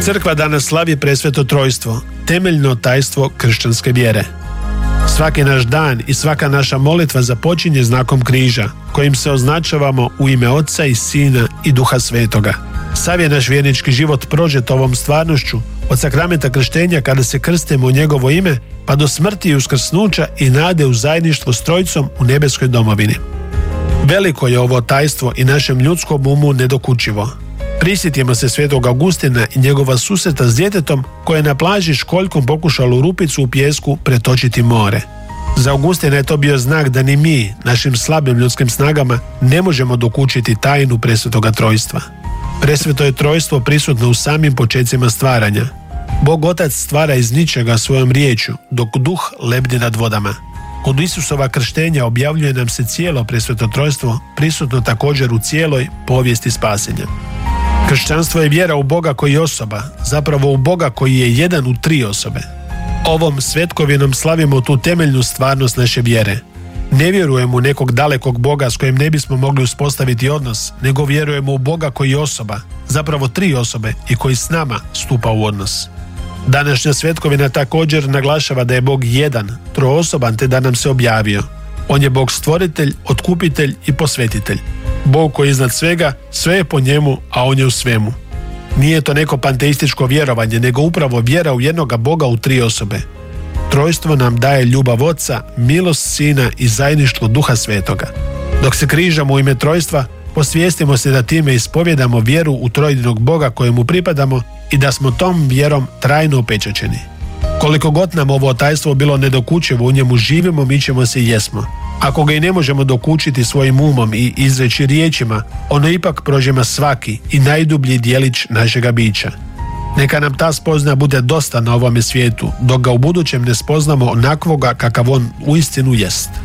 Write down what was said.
Crkva danas slavi presveto trojstvo, temeljno tajstvo kršćanske vjere. Svaki naš dan i svaka naša molitva započinje znakom križa, kojim se označavamo u ime Oca i Sina i Duha Svetoga. Sav je naš vjernički život prožet ovom stvarnošću, od sakramenta krštenja kada se krstimo u njegovo ime, pa do smrti i uskrsnuća i nade u zajedništvo s Trojicom u nebeskoj domovini. Veliko je ovo tajstvo i našem ljudskom umu nedokučivo. Prisjetimo se svetog Augustina i njegova susreta s djetetom koje je na plaži školjkom pokušalo rupicu u pijesku pretočiti more. Za Augustina je to bio znak da ni mi, našim slabim ljudskim snagama, ne možemo dokučiti tajnu presvetoga trojstva. Presveto je trojstvo prisutno u samim počecima stvaranja. Bog Otac stvara iz ničega svojom riječju, dok duh lebdi nad vodama. Kod Isusova krštenja objavljuje nam se cijelo presveto trojstvo, prisutno također u cijeloj povijesti spasenja. Kršćanstvo je vjera u Boga koji je osoba, zapravo u Boga koji je jedan u tri osobe. Ovom svetkovinom slavimo tu temeljnu stvarnost naše vjere. Ne vjerujemo u nekog dalekog Boga s kojim ne bismo mogli uspostaviti odnos, nego vjerujemo u Boga koji je osoba, zapravo tri osobe i koji s nama stupa u odnos. Današnja svetkovina također naglašava da je Bog jedan, troosoban te da nam se objavio. On je Bog stvoritelj, otkupitelj i posvetitelj. Bog koji je iznad svega, sve je po njemu, a on je u svemu. Nije to neko panteističko vjerovanje, nego upravo vjera u jednoga Boga u tri osobe. Trojstvo nam daje ljubav Oca, milost Sina i zajedništvo Duha Svetoga. Dok se križamo u ime trojstva, posvijestimo se da time ispovjedamo vjeru u trojedinog Boga kojemu pripadamo i da smo tom vjerom trajno upečaćeni. Koliko god nam ovo tajstvo bilo nedokučivo, u njemu živimo, mičemo se i jesmo. Ako ga i ne možemo dokučiti svojim umom i izreći riječima, ono ipak prožima svaki i najdublji dijelić našega bića. Neka nam ta spoznaja bude dosta na ovome svijetu, dok ga u budućem ne spoznamo onakvoga kakav on uistinu jest.